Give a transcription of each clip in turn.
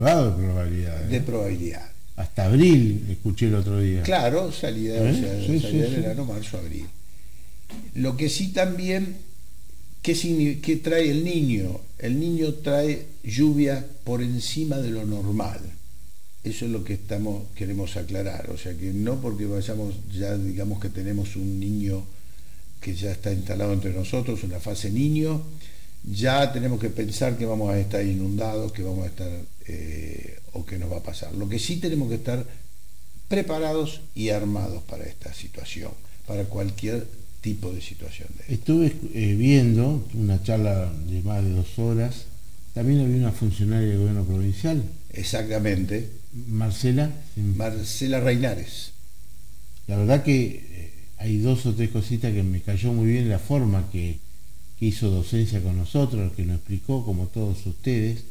Grado de probabilidad. de probabilidad. Hasta abril escuché el otro día. Claro, salida, o sea, Sí, salida sí, de sí. verano, marzo, abril. Lo que sí también, ¿qué trae el niño? El niño trae lluvia por encima de lo normal. Eso es lo que queremos aclarar. O sea, que no porque vayamos, ya digamos que tenemos un niño que ya está instalado entre nosotros, una fase niño, ya tenemos que pensar que vamos a estar inundados, que vamos a estar, o que nos va a pasar. Lo que sí tenemos que estar preparados y armados para esta situación, para cualquier tipo de situación de esta. Estuve viendo una charla de más de 2 horas. También había una funcionaria del gobierno provincial, Exactamente, Marcela. Marcela Reinares. La verdad que hay 2 o 3 cositas que me cayó muy bien la forma que hizo docencia con nosotros, que nos explicó, como todos ustedes.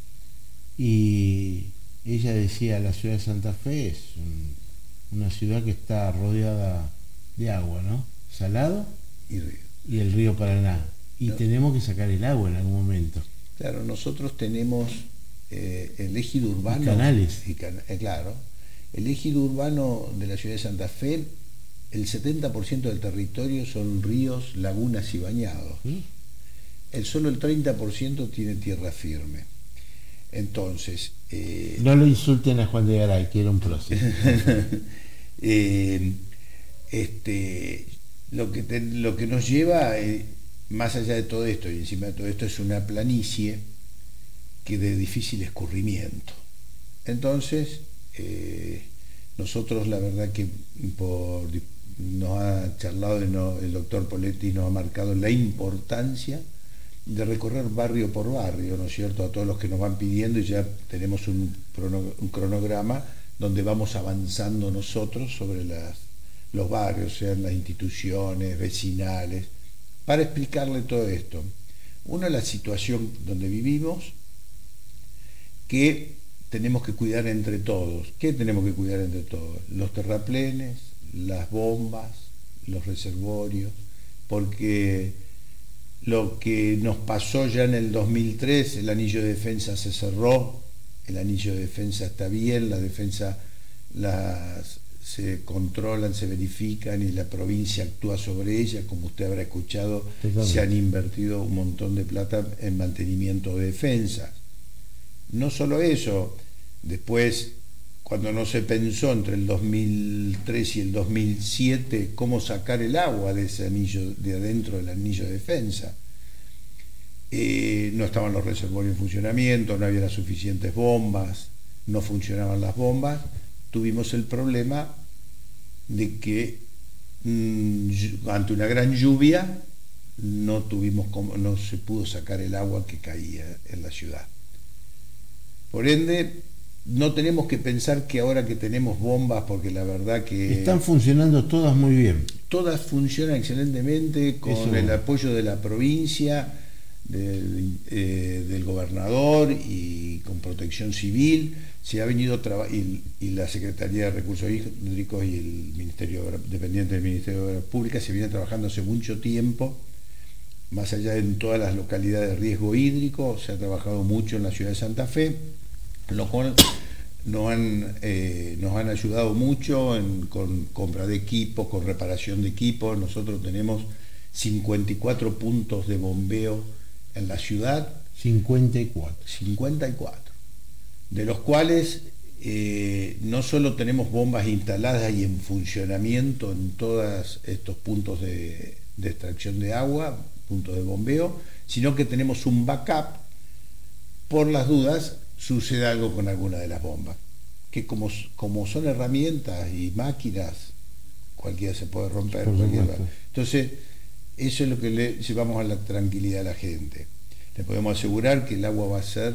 Y ella decía, la ciudad de Santa Fe es una ciudad que está rodeada de agua, ¿no? Salado Y Río. y el río Paraná. Y No, tenemos que sacar el agua en algún momento. claro, nosotros tenemos el ejido urbano. Y canales. Claro, el ejido urbano de la ciudad de Santa Fe, el 70% del territorio son ríos, lagunas y bañados. ¿Sí? Solo el 30% tiene tierra firme. Entonces, No lo insulten a Juan de Garay, que era un prócer. eh, lo que nos lleva, más allá de todo esto, y encima de todo esto, es una planicie que de difícil escurrimiento. Entonces, nosotros la verdad que nos ha charlado el doctor Poletti, nos ha marcado la importancia de recorrer barrio por barrio, ¿no es cierto?, a todos los que nos van pidiendo, y ya tenemos un cronograma donde vamos avanzando nosotros sobre los barrios, sean las instituciones vecinales, para explicarle todo esto. Una, la situación donde vivimos, que tenemos que cuidar entre todos. ¿Qué tenemos que cuidar entre todos? Los terraplenes, las bombas, los reservorios, porque lo que nos pasó ya en el 2003, el anillo de defensa se cerró, el anillo de defensa está bien, la defensa se controlan, se verifican y la provincia actúa sobre ella, como usted habrá escuchado. Totalmente. Se han invertido un montón de plata en mantenimiento de defensa. No solo eso, después, cuando no se pensó entre el 2003 y el 2007 cómo sacar el agua de ese anillo, de adentro del anillo de defensa, no estaban los reservorios en funcionamiento, no había las suficientes bombas, no funcionaban las bombas, tuvimos el problema de que ante una gran lluvia no se pudo sacar el agua que caía en la ciudad. Por ende, no tenemos que pensar que ahora que tenemos bombas, porque la verdad que están funcionando todas muy bien. Todas funcionan excelentemente con el apoyo de la provincia, del gobernador y con Protección Civil. Se ha venido y la Secretaría de Recursos Hídricos y el Ministerio dependiente del Ministerio de Obras Públicas se viene trabajando hace mucho tiempo, más allá de en todas las localidades de riesgo hídrico. Se ha trabajado mucho en la ciudad de Santa Fe, lo cual nos han ayudado mucho con compra de equipos, con reparación de equipos. Nosotros tenemos 54 puntos de bombeo en la ciudad. 54. De los cuales no solo tenemos bombas instaladas y en funcionamiento en todos estos puntos de extracción de agua, puntos de bombeo, sino que tenemos un backup por las dudas sucede algo con alguna de las bombas, que como son herramientas y máquinas, cualquiera se puede romper. Entonces, eso es lo que le llevamos a la tranquilidad a la gente. Le podemos asegurar que el agua va a ser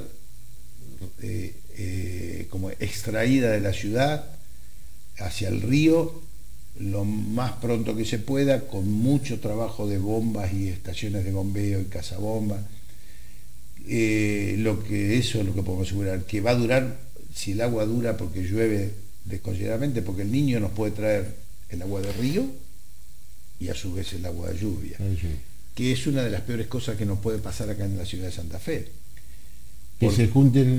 como extraída de la ciudad hacia el río lo más pronto que se pueda, con mucho trabajo de bombas y estaciones de bombeo y cazabombas. Eso es lo que podemos asegurar, que va a durar, si el agua dura porque llueve desconsideradamente, porque el niño nos puede traer el agua de río y a su vez el agua de lluvia, que es una de las peores cosas que nos puede pasar acá en la ciudad de Santa Fe. Que se junten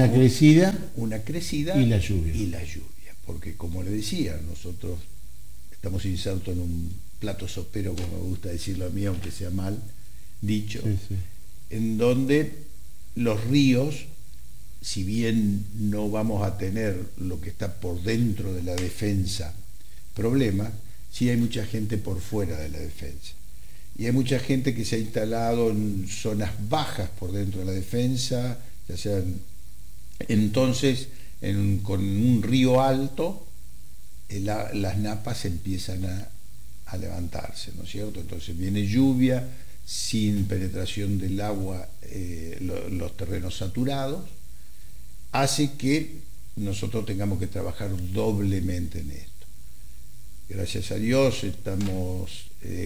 una crecida y la lluvia. Porque como le decía, nosotros estamos insertos en un plato sopero, como me gusta decirlo a mí, aunque sea mal dicho, Sí, sí. en donde los ríos, si bien no vamos a tener lo que está por dentro de la defensa problema, sí hay mucha gente por fuera de la defensa. Y hay mucha gente que se ha instalado en zonas bajas por dentro de la defensa, ya sea entonces con un río alto, las napas empiezan a levantarse, ¿no es cierto? Entonces viene lluvia sin penetración del agua, los terrenos saturados, hace que nosotros tengamos que trabajar doblemente en esto. Gracias a Dios estamos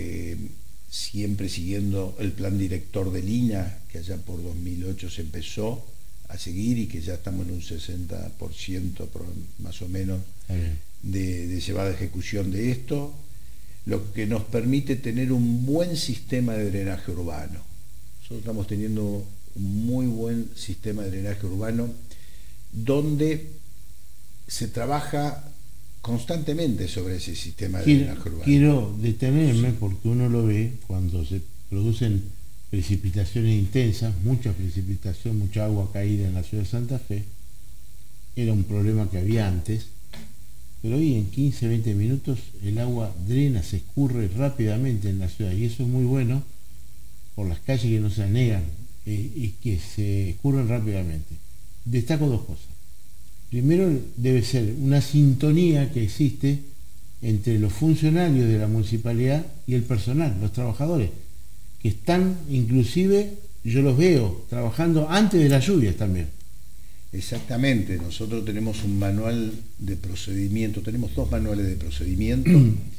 siempre siguiendo el plan director de Lina, que allá por 2008 se empezó a seguir y que ya estamos en un 60% más o menos de llevada a ejecución de esto, lo que nos permite tener un buen sistema de drenaje urbano. Nosotros estamos teniendo un muy buen sistema de drenaje urbano donde se trabaja constantemente sobre ese sistema de drenaje urbano. Quiero detenerme porque uno lo ve cuando se producen precipitaciones intensas, mucha precipitación, mucha agua caída en la ciudad de Santa Fe. Era un problema que había antes, pero hoy en 15, 20 minutos el agua drena, se escurre rápidamente en la ciudad, y eso es muy bueno por las calles que no se anegan y que se escurren rápidamente. Destaco dos cosas. Primero, debe ser una sintonía que existe entre los funcionarios de la municipalidad y el personal, los trabajadores, que están, inclusive, yo los veo trabajando antes de las lluvias también. Exactamente, nosotros tenemos un manual de procedimiento, tenemos dos manuales de procedimiento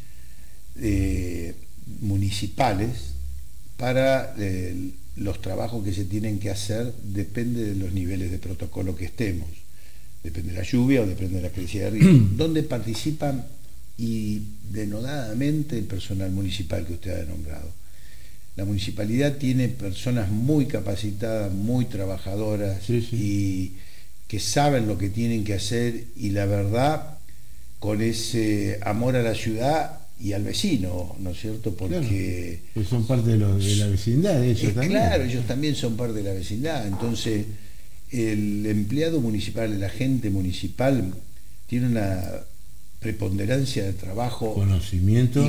municipales para los trabajos que se tienen que hacer, depende de los niveles de protocolo que estemos, depende de la lluvia o depende de la crecida de río, donde participan y denodadamente el personal municipal que usted ha nombrado. La municipalidad tiene personas muy capacitadas, muy trabajadoras, sí. Y que saben lo que tienen que hacer, y la verdad, con ese amor a la ciudad y al vecino, ¿no es cierto? Porque claro, pues son parte de la vecindad, ellos también. Claro, ellos también son parte de la vecindad. Entonces, el empleado municipal, el agente municipal, tiene una preponderancia de trabajo y conocimiento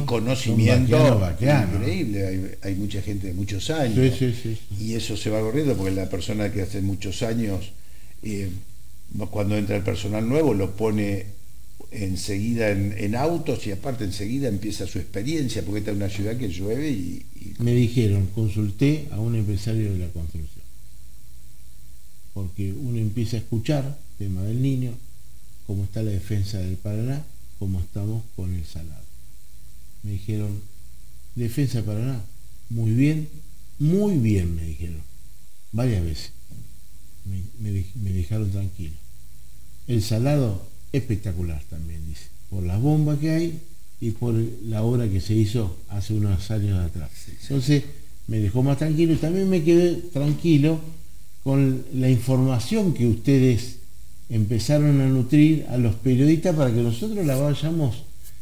increíble. Hay mucha gente de muchos años, sí. Y eso se va corriendo porque la persona que hace muchos años, cuando entra el personal nuevo, lo pone enseguida en autos, y aparte enseguida empieza su experiencia, porque esta es una ciudad que llueve Me dijeron, consulté a un empresario de la construcción, porque uno empieza a escuchar tema del Niño, cómo está la defensa del Paraná, cómo estamos con el salado. Me dijeron, defensa Paraná, muy bien, me dijeron, varias veces. Me dejaron tranquilo. El salado, espectacular también, dice, por las bombas que hay y por la obra que se hizo hace unos años atrás. Entonces me dejó más tranquilo, y también me quedé tranquilo con la información que ustedes empezaron a nutrir a los periodistas para que nosotros la vayamos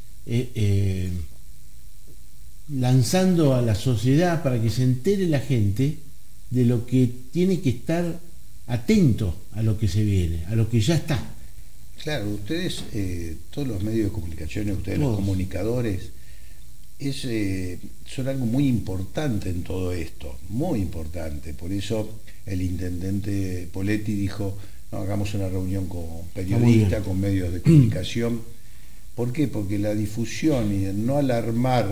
lanzando a la sociedad, para que se entere la gente de lo que tiene que estar atento a lo que se viene, a lo que ya está. Claro, ustedes, todos los medios de comunicación, ustedes los comunicadores, son algo muy importante en todo esto, muy importante. Por eso el intendente Poletti dijo, no, hagamos una reunión con periodistas, con medios de comunicación. ¿Por qué? Porque la difusión y el no alarmar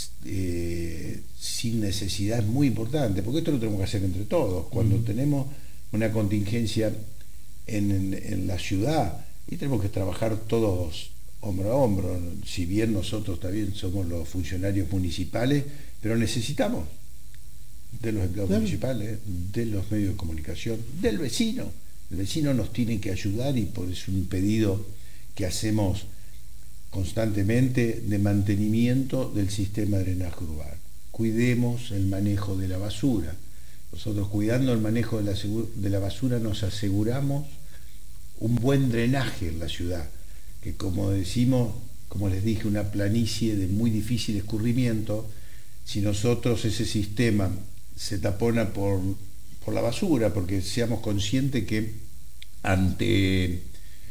sin necesidad es muy importante, porque esto lo tenemos que hacer entre todos. Cuando tenemos una contingencia en la ciudad, y tenemos que trabajar todos hombro a hombro, si bien nosotros también somos los funcionarios municipales, pero necesitamos de los empleados municipales, de los medios de comunicación, del vecino. El vecino nos tiene que ayudar, y por eso es un pedido que hacemos constantemente de mantenimiento del sistema de drenaje urbano. Cuidemos el manejo de la basura. Nosotros cuidando el manejo de la basura nos aseguramos un buen drenaje en la ciudad, que como decimos, como les dije, una planicie de muy difícil escurrimiento. Si nosotros ese sistema se tapona por la basura, porque seamos conscientes que ante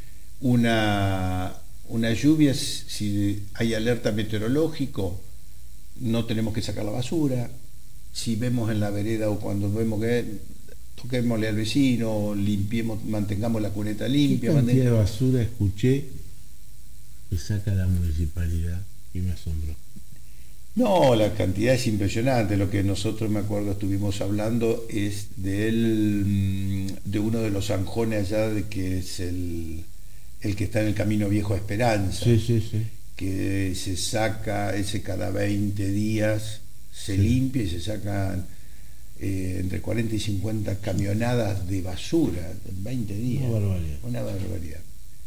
una lluvia, si hay alerta meteorológico, no tenemos que sacar la basura. Si vemos en la vereda o cuando vemos que toquémosle al vecino, limpiemos, mantengamos la cuneta limpia. ¿Qué cantidad de basura escuché que saca la municipalidad? Y me asombró. No, la cantidad es impresionante. Lo que nosotros, me acuerdo, estuvimos hablando es de uno de los zanjones allá, de que es el que está en el Camino Viejo a Esperanza, Sí, sí, sí. que se saca ese cada 20 días, se limpia y se sacan entre 40 y 50 camionadas de basura en 20 días. Una barbaridad. Una barbaridad.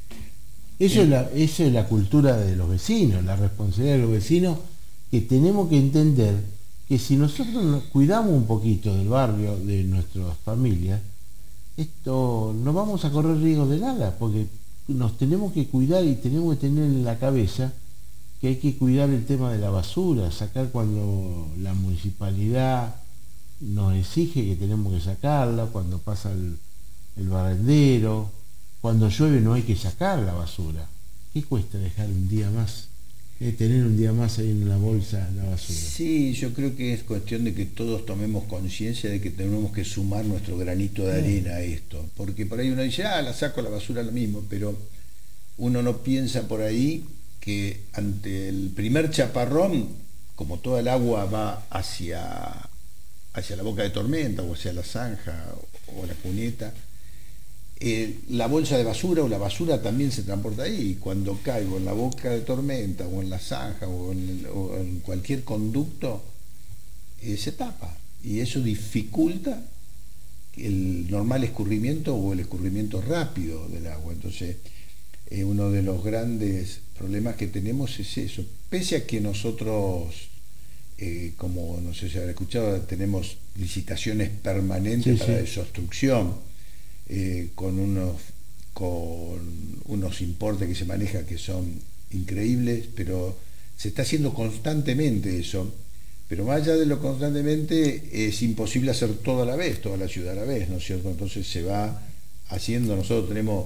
Eso es la cultura de los vecinos, la responsabilidad de los vecinos, que tenemos que entender que si nosotros nos cuidamos un poquito del barrio, de nuestras familias, esto no vamos a correr riesgo de nada, porque nos tenemos que cuidar y tenemos que tener en la cabeza que hay que cuidar el tema de la basura, sacar cuando la municipalidad nos exige que tenemos que sacarla, cuando pasa el barrendero, cuando llueve no hay que sacar la basura. ¿Qué cuesta dejar un día más? Tener un día más ahí en la bolsa la basura. Sí, yo creo que es cuestión de que todos tomemos conciencia de que tenemos que sumar nuestro granito de arena a esto, porque por ahí uno dice, la saco la basura lo mismo, pero uno no piensa por ahí que ante el primer chaparrón, como toda el agua va hacia la boca de tormenta o hacia la zanja o la cuneta, la bolsa de basura o la basura también se transporta ahí, y cuando caigo en la boca de tormenta o en la zanja o en cualquier conducto, se tapa, y eso dificulta el normal escurrimiento o el escurrimiento rápido del agua. Entonces, uno de los grandes problemas que tenemos es eso, pese a que nosotros, como no sé si habrá escuchado, tenemos licitaciones permanentes para desobstrucción, con unos importes que se manejan que son increíbles, pero se está haciendo constantemente eso. Pero más allá de lo constantemente, es imposible hacer todo a la vez, toda la ciudad a la vez, ¿no es cierto? Entonces se va haciendo. Nosotros tenemos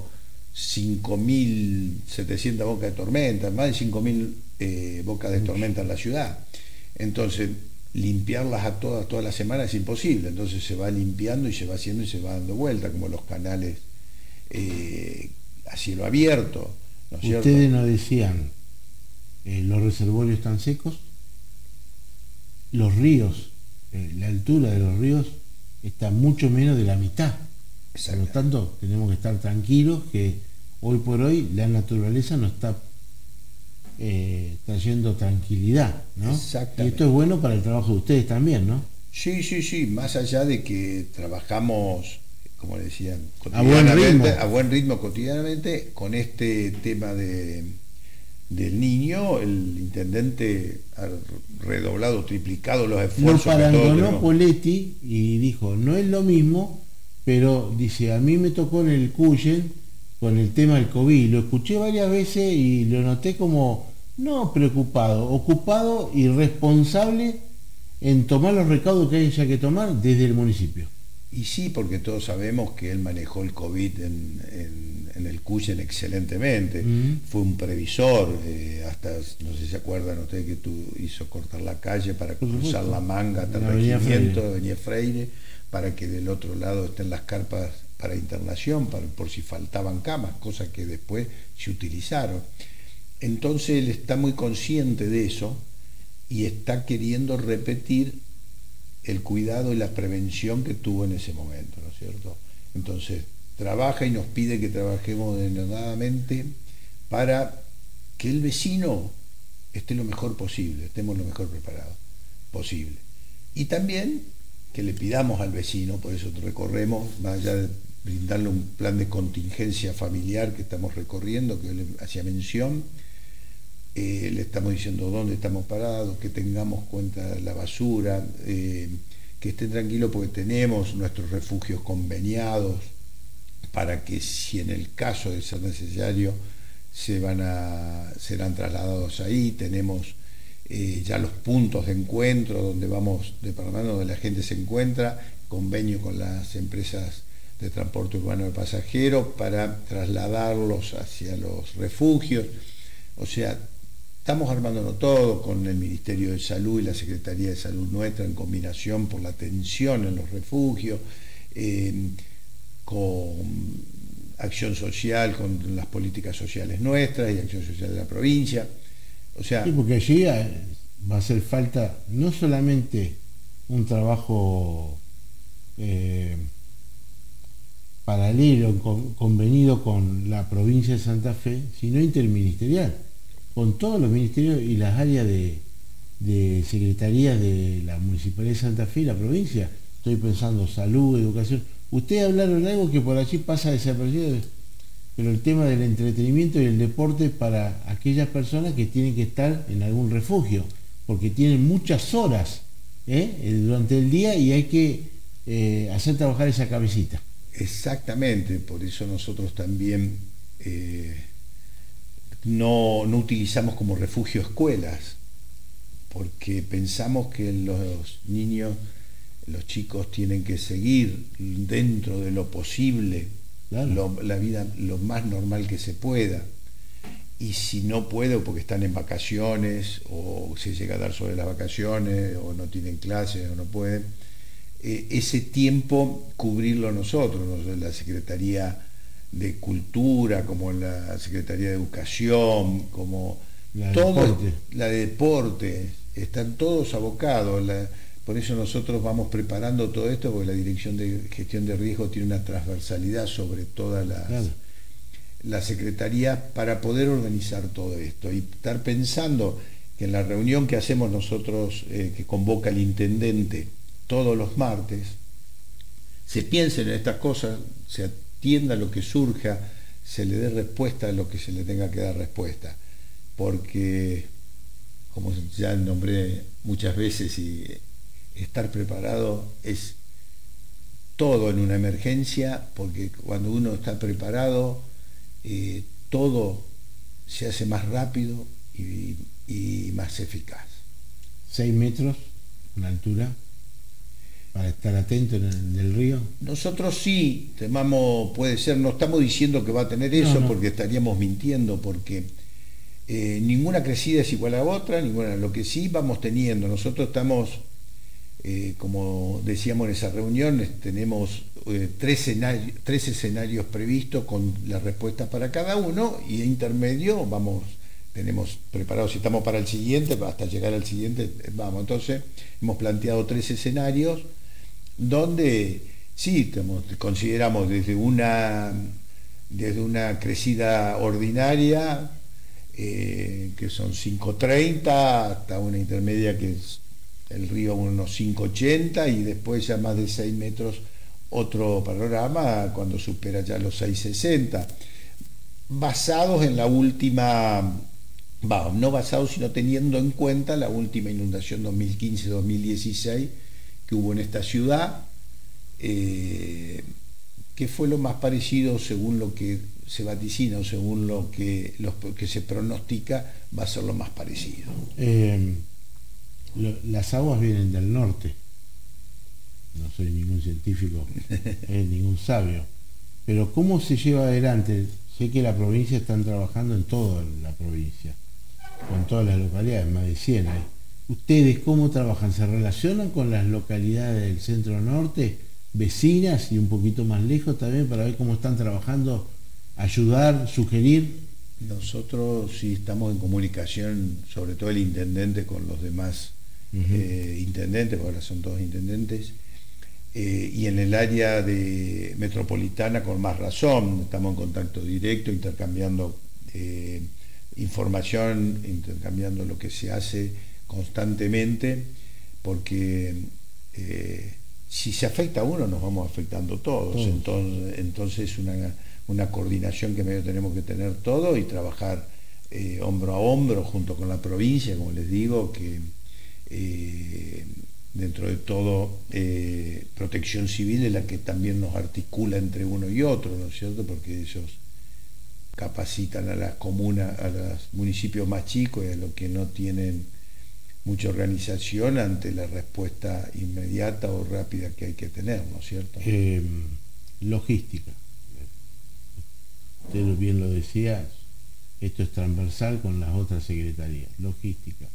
5.700 bocas de tormenta, más de 5.000 bocas de tormenta en la ciudad. Entonces, limpiarlas a todas las semanas es imposible. Entonces se va limpiando y se va haciendo y se va dando vuelta, como los canales a cielo abierto, ¿no es cierto? Ustedes nos decían, los reservorios están secos, los ríos, la altura de los ríos está mucho menos de la mitad. Por lo tanto, tenemos que estar tranquilos que hoy por hoy la naturaleza nos está trayendo tranquilidad, ¿no? Y esto es bueno para el trabajo de ustedes también, ¿no? Sí, más allá de que trabajamos, como le decían, a buen ritmo cotidianamente, con este tema del niño, el intendente ha redoblado, triplicado los esfuerzos. Lo parangonó Poletti y dijo, no es lo mismo, pero dice, a mí me tocó en el Cuyen con el tema del COVID, lo escuché varias veces y lo noté como, no preocupado, ocupado y responsable en tomar los recaudos que haya que tomar desde el municipio. Y sí, porque todos sabemos que él manejó el COVID en el Cuyen excelentemente. Fue un previsor, hasta, no sé si se acuerdan ustedes, que hizo cortar la calle para cruzar la manga hasta el regimiento de Avenida Freire, para que del otro lado estén las carpas para internación, por si faltaban camas, cosas que después se utilizaron. Entonces él está muy consciente de eso y está queriendo repetir el cuidado y la prevención que tuvo en ese momento, ¿no es cierto? Entonces trabaja y nos pide que trabajemos denodadamente para que el vecino esté lo mejor posible, estemos lo mejor preparados posible. Y también que le pidamos al vecino, por eso recorremos, más allá de brindarle un plan de contingencia familiar que estamos recorriendo, que le hacía mención, le estamos diciendo dónde estamos parados, que tengamos cuenta de la basura, que que estén tranquilos porque tenemos nuestros refugios conveniados para que si en el caso de ser necesario serán trasladados ahí. Tenemos ya los puntos de encuentro donde vamos departamentos donde la gente se encuentra, convenio con las empresas de transporte urbano de pasajeros para trasladarlos hacia los refugios. O sea, estamos armándolo todo con el Ministerio de Salud y la Secretaría de Salud nuestra en combinación por la atención en los refugios, con acción social, con las políticas sociales nuestras y acción social de la provincia. O sea, sí, porque allí va a hacer falta no solamente un trabajo paralelo, convenido con la provincia de Santa Fe, sino interministerial, con todos los ministerios y las áreas de secretarías de la Municipalidad de Santa Fe y la provincia. Estoy pensando salud, educación. Ustedes hablaron de algo que por allí pasa desapercibido, pero el tema del entretenimiento y el deporte para aquellas personas que tienen que estar en algún refugio, porque tienen muchas horas durante el día y hay que hacer trabajar esa cabecita. Exactamente, por eso nosotros también no utilizamos como refugio escuelas, porque pensamos que los niños, los chicos tienen que seguir dentro de lo posible, claro, la vida lo más normal que se pueda. Y si no puede, porque están en vacaciones, o se llega a dar sobre las vacaciones, o no tienen clases, o no pueden, ese tiempo cubrirlo nosotros, la Secretaría de Cultura, como la Secretaría de Educación, como la de Deporte, están todos abocados. Por eso nosotros vamos preparando todo esto, porque la Dirección de Gestión de Riesgo tiene una transversalidad sobre todas las secretarías para poder organizar todo esto y estar pensando que en la reunión que hacemos nosotros, que convoca el intendente todos los martes, se piensen en estas cosas, se atienda lo que surja, se le dé respuesta a lo que se le tenga que dar respuesta, porque como ya nombré muchas veces, y estar preparado es todo en una emergencia, porque cuando uno está preparado, todo se hace más rápido y más eficaz. 6 metros, una altura, para estar atento en el río. Nosotros sí, puede ser, no estamos diciendo que va a tener eso, no. Porque estaríamos mintiendo, porque ninguna crecida es igual a otra, lo que sí vamos teniendo, nosotros estamos, como decíamos en esa reunión, tenemos 3 escenarios previstos con las respuestas para cada uno, y en intermedio tenemos preparados, si estamos para el siguiente, hasta llegar al siguiente, entonces hemos planteado 3 escenarios donde sí consideramos desde una crecida ordinaria, que son 5.30, hasta una intermedia que es el río unos 5.80, y después ya más de 6 metros otro panorama cuando supera ya los 6.60, basados en la última, no basados, sino teniendo en cuenta la última inundación 2015-2016 que hubo en esta ciudad, que fue lo más parecido, según lo que se vaticina o según lo que se pronostica, va a ser lo más parecido. Las aguas vienen del norte. No soy ningún científico, ningún sabio. Pero ¿cómo se lleva adelante? Sé que la provincia están trabajando en toda la provincia, con todas las localidades, más de 100 hay. ¿Ustedes cómo trabajan? ¿Se relacionan con las localidades del centro norte, vecinas y un poquito más lejos también, para ver cómo están trabajando, ayudar, sugerir? Nosotros sí estamos en comunicación, sobre todo el intendente con los demás intendentes, porque ahora son todos intendentes, y en el área metropolitana con más razón, estamos en contacto directo, intercambiando información, intercambiando lo que se hace constantemente, porque si se afecta a uno, nos vamos afectando todos. Entonces una coordinación que medio tenemos que tener todos y trabajar hombro a hombro junto con la provincia, como les digo, que dentro de todo, Protección Civil es la que también nos articula entre uno y otro, ¿no es cierto? Porque ellos capacitan a las comunas, a los municipios más chicos y a los que no tienen mucha organización ante la respuesta inmediata o rápida que hay que tener, ¿no es cierto? Logística. Usted bien lo decía, esto es transversal con las otras secretarías. Logística.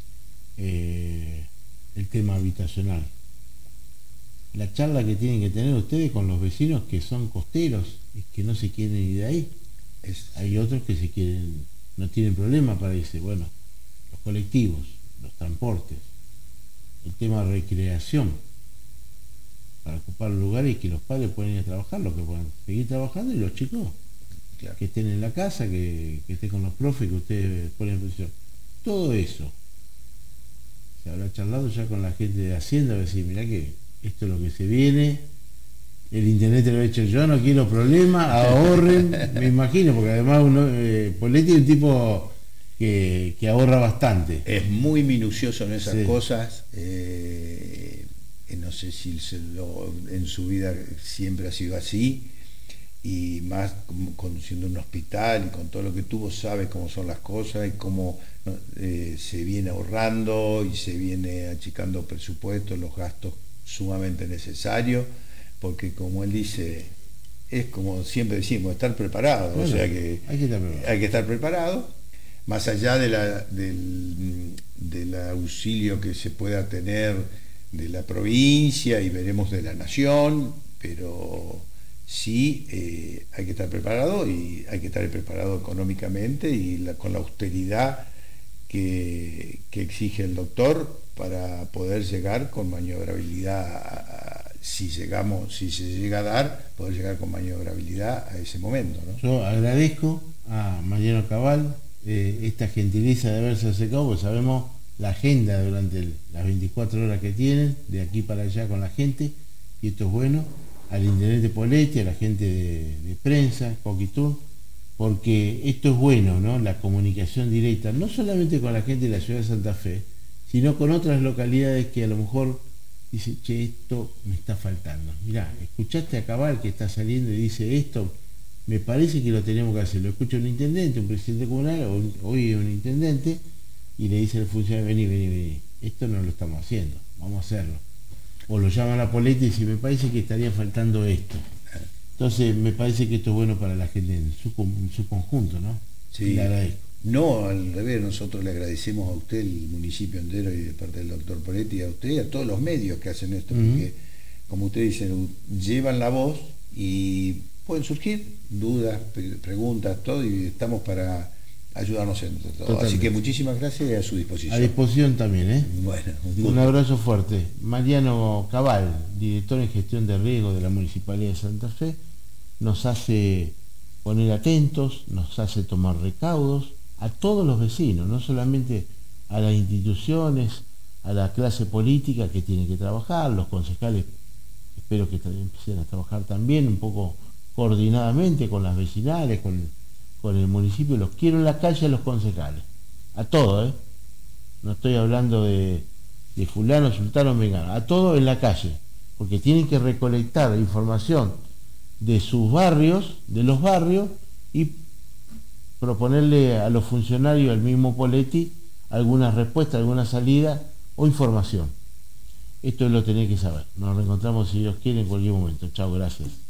El tema habitacional. La charla que tienen que tener ustedes con los vecinos que son costeros y que no se quieren ir de ahí. Hay otros que se quieren, no tienen problema para irse. Bueno, los colectivos, los transportes, el tema de recreación, para ocupar lugares y que los padres puedan ir a trabajar, los que puedan seguir trabajando, y los chicos, claro, que estén en la casa, que estén con los profes, que ustedes ponen presión. Todo eso se habrá charlado ya con la gente de Hacienda, a decir, mirá que esto es lo que se viene, el intendente lo ha hecho yo, no quiero problemas, ahorren, me imagino, porque además Poletti es un tipo que ahorra bastante. Es muy minucioso en esas, sí, cosas. No sé si en su vida siempre ha sido así, y más conduciendo un hospital y con todo lo que tuvo, sabe cómo son las cosas y cómo se viene ahorrando y se viene achicando presupuestos, los gastos sumamente necesarios, porque como él dice, es como siempre decimos, estar preparado. Bueno, o sea que hay que estar preparado, más allá del auxilio que se pueda tener de la provincia y veremos de la nación, pero sí, hay que estar preparado, y hay que estar preparado económicamente y con la austeridad que exige el doctor para poder llegar con maniobrabilidad, si se llega a dar, poder llegar con maniobrabilidad a ese momento, ¿no? Yo agradezco a Mariano Cabal esta gentileza de haberse acercado, porque sabemos la agenda durante las 24 horas que tienen, de aquí para allá con la gente, y esto es bueno. Al intendente Poletti, a la gente de prensa, Coquitún, porque esto es bueno, ¿no? La comunicación directa, no solamente con la gente de la ciudad de Santa Fe, sino con otras localidades que a lo mejor dicen, che, esto me está faltando. Mirá, escuchaste a Cabal que está saliendo y dice esto, me parece que lo tenemos que hacer. Lo escucha un intendente, un presidente comunal, hoy un intendente, y le dice al funcionario, vení, esto no lo estamos haciendo, vamos a hacerlo. O lo llaman a Poletti y dicen, me parece que estaría faltando esto. Entonces me parece que esto es bueno para la gente en su conjunto, ¿no? Sí. Le agradezco. No, al revés, nosotros le agradecemos a usted, el municipio entero, y de parte del doctor Poletti, a usted y a todos los medios que hacen esto, porque, como usted dice, llevan la voz y pueden surgir dudas, preguntas, todo, y estamos para ayudarnos entre todos. Totalmente. Así que muchísimas gracias y a su disposición. A disposición también, ¿eh? Bueno, un abrazo fuerte. Mariano Cabal, director en gestión de riesgo de la Municipalidad de Santa Fe, nos hace poner atentos, nos hace tomar recaudos a todos los vecinos, no solamente a las instituciones, a la clase política que tiene que trabajar, los concejales espero que empiecen a trabajar también un poco coordinadamente con las vecinales, con el municipio. Los quiero en la calle a los concejales, a todos, no estoy hablando de fulano, sultano, mengano, a todos en la calle, porque tienen que recolectar información de sus barrios, de los barrios, y proponerle a los funcionarios, al mismo Poletti, alguna respuesta, alguna salida o información. Esto lo tenés que saber. Nos reencontramos, si Dios quiere, en cualquier momento. Chao, gracias.